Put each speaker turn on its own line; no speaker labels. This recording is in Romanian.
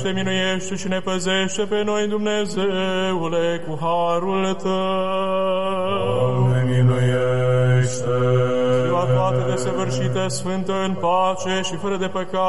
Te minuiește și ne păzește pe noi, Dumnezeule, cu harul Tău.
Doamne, miluiește!
Ziua toate desăvârșită, sfântă, în pace și fără de păcat,